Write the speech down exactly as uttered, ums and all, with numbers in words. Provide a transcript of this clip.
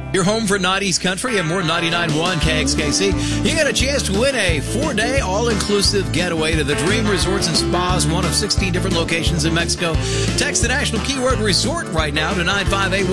Your home for nineties country and more. Ninety-nine point one K X K C. You got a chance to win a four-day all-inclusive getaway to the Dream Resorts and Spas, one of sixteen different locations in Mexico. Text the national keyword resort right now to nine five eight one.